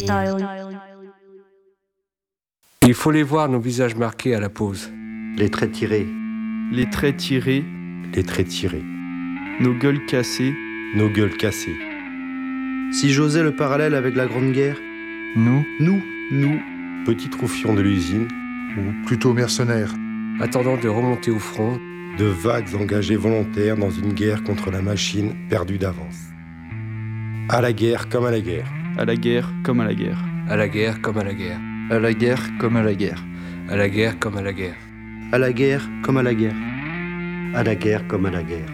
style. Il faut les voir, nos visages marqués à la pause. Les traits tirés. Les traits tirés. Les traits tirés. Nos gueules cassées. Nos gueules cassées. Si j'osais le parallèle avec la Grande Guerre. Nous. Petits troufions de l'usine. Ou plutôt mercenaires. Attendant de remonter au front. De vagues engagés volontaires dans une guerre contre la machine perdue d'avance. À la guerre comme à la guerre. À la guerre comme à la guerre. À la guerre comme à la guerre. À la guerre comme à la guerre. À la guerre comme à la guerre. À la guerre comme à la guerre. À la guerre comme à la guerre.